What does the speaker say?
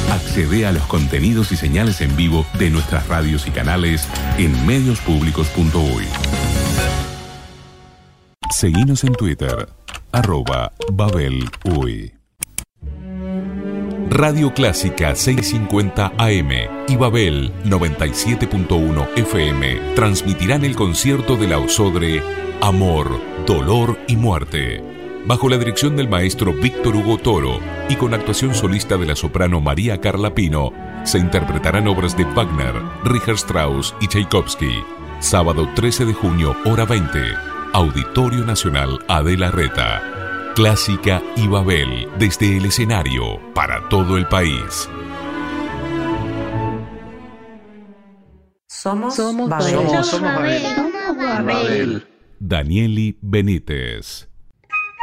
Accede a los contenidos y señales en vivo de nuestras radios y canales en mediospublicos.uy. Seguinos en Twitter, @BabelUy. Radio Clásica 650 AM y Babel 97.1 FM transmitirán el concierto de la Osodre Amor, Dolor y Muerte, bajo la dirección del maestro Víctor Hugo Toro y con actuación solista de la soprano María Carla Pino. Se interpretarán obras de Wagner, Richard Strauss y Tchaikovsky. Sábado 13 de junio, hora 20, Auditorio Nacional Adela Reta. Clásica y Babel, desde el escenario, para todo el país. Somos Babel. Somos Babel. Danieli Benítez.